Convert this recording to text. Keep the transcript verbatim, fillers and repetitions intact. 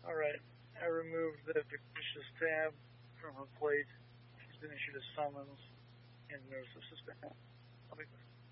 Alright, I removed the fictitious tab from her plate. She's been issued a summons and notice of suspicion. I'll be